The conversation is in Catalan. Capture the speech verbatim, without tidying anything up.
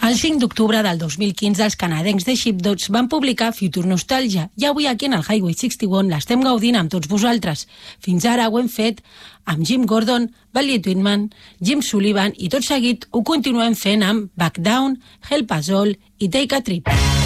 El cinc d'octubre del dos mil quinze, els canadencs de Shipdogs van publicar Future Nostalgia i avui aquí en el Highway seixanta-u l'estem gaudint amb tots vosaltres. Fins ara ho hem fet amb Jim Gordon, Billy Twinman, Jim Sullivan i tot seguit ho continuem fent amb Back Down, Help Us All i Take a Trip.